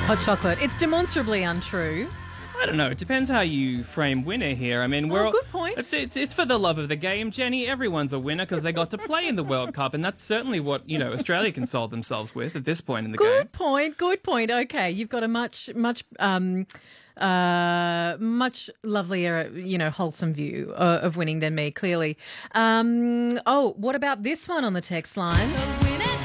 Hot chocolate. It's demonstrably untrue. I don't know. It depends how you frame winner here. I mean, good point. It's for the love of the game, Jenny. Everyone's a winner because they got to play in the World Cup, and that's certainly what Australia can solve themselves with at this point in the game. Good point. Okay, you've got a much lovelier, wholesome view of winning than me. Clearly. What about this one on the text line?